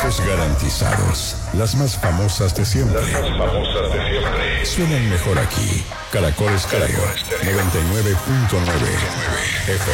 éxitos garantizados. Las más famosas de siempre. Suenan mejor aquí. Caracol Estéreo 99.9 FM.